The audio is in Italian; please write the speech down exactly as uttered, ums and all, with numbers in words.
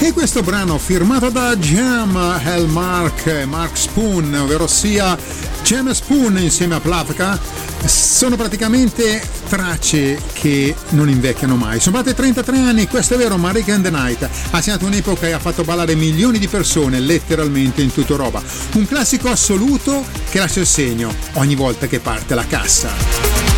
E questo brano firmato da Jam, Hell Mark, Mark Spoon, ovvero sia Jam e Spoon insieme a Plavka, sono praticamente tracce che non invecchiano mai. Sono passati trentatré anni, questo è vero, ma Rick and the Night ha segnato un'epoca e ha fatto ballare milioni di persone letteralmente in tutta Europa. Un classico assoluto che lascia il segno ogni volta che parte la cassa.